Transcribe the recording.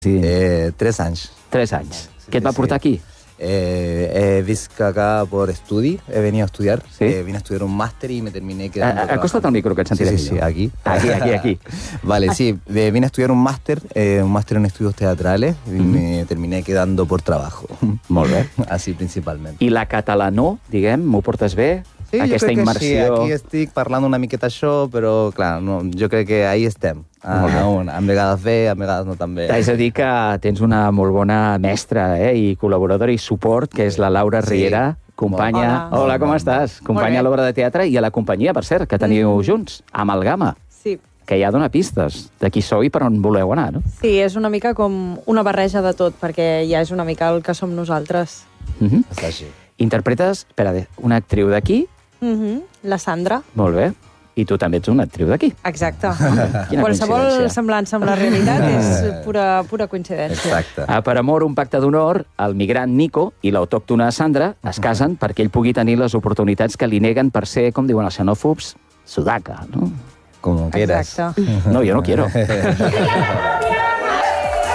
Sí. 3 anys. 3 anys. Què et va portar aquí? Visc acá por estudi, he venido a estudiar. Sí. Vine a estudiar un máster y me terminé quedando. Acosta't al micro, que et sentiré Sí, millor. aquí. Aquí. Vale, sí, vine a estudiar un máster en estudios teatrales y me terminé quedando por trabajo. Molt bé. Así principalment. I la catalanó, diguem, m'ho portes bé? Sí, Aquesta jo crec immersió... que sí, aquí estic parlant una miqueta això, però clar, no, jo crec que ahí estem. Amb vegades bé, amb vegades no tan bé. És a dir que tens una molt bona mestra i col·laboradora i suport, que és la Laura Riera, companya... Hola, com estàs? Companya a l'obra de teatre i a la companyia, per cert, que teniu junts, Amalgama. Sí. Que ja dona pistes de qui sou i per on voleu anar, no? Sí, és una mica com una barreja de tot, perquè ja és una mica el que som nosaltres. Està així. Interpretes, espera, una actriu d'aquí. La Sandra. Molt bé. I tu també ets una actriu d'aquí. Exacte. Quina Qualsevol coincidència. semblança amb la realitat és pura coincidència. Exacte. Per amor, un pacte d'honor, el migrant Nico i l'autòctona Sandra es casen perquè ell pugui tenir les oportunitats que li neguen per ser, com diuen els xenòfobs, sudaca, no? Como quieras. Exacte. No, jo no quiero.